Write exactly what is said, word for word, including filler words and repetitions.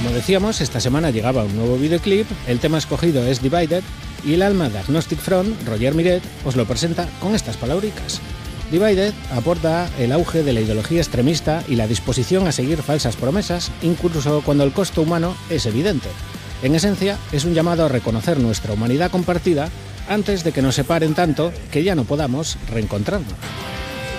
Como decíamos, esta semana llegaba un nuevo videoclip, el tema escogido es Divided y el alma de Agnostic Front, Roger Miret, os lo presenta con estas palabricas. Divided aporta el auge de la ideología extremista y la disposición a seguir falsas promesas, incluso cuando el costo humano es evidente. En esencia, es un llamado a reconocer nuestra humanidad compartida antes de que nos separen tanto que ya no podamos reencontrarnos.